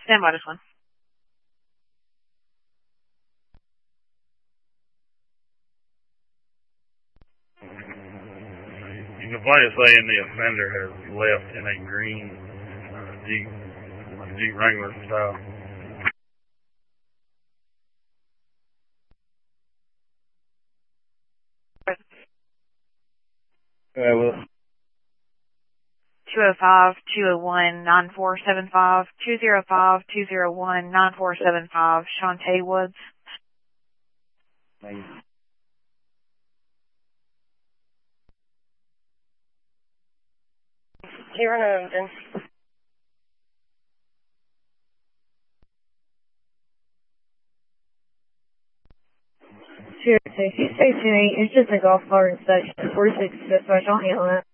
Stand by this one. Complaint saying the offender has left in a green Jeep Wrangler style. Well, 205-201-9475, 205-201-9475, Shantae Woods. Here in Irvington. Sure, it's just a golf cart inspection, 46 dispatch on the line.